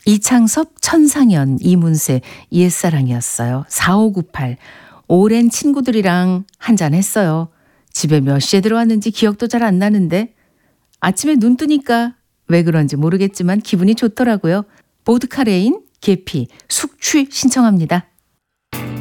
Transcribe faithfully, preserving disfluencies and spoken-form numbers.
이창섭, 천상연, 이문세, 옛사랑이었어요. 사오구팔. 오랜 친구들이랑 한잔 했어요. 집에 몇 시에 들어왔는지 기억도 잘 안 나는데 아침에 눈 뜨니까 왜 그런지 모르겠지만 기분이 좋더라고요. 보드카 레인, 계피, 숙취 신청합니다.